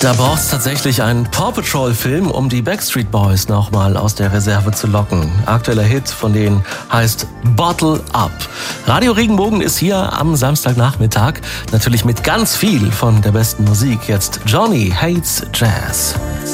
Da braucht es tatsächlich einen Paw Patrol-Film, um die Backstreet Boys nochmal aus der Reserve zu locken. Aktueller Hit von denen heißt Bottle Up. Radio Regenbogen ist hier am Samstagnachmittag. Natürlich mit ganz viel von der besten Musik. Jetzt Johnny Hates Jazz.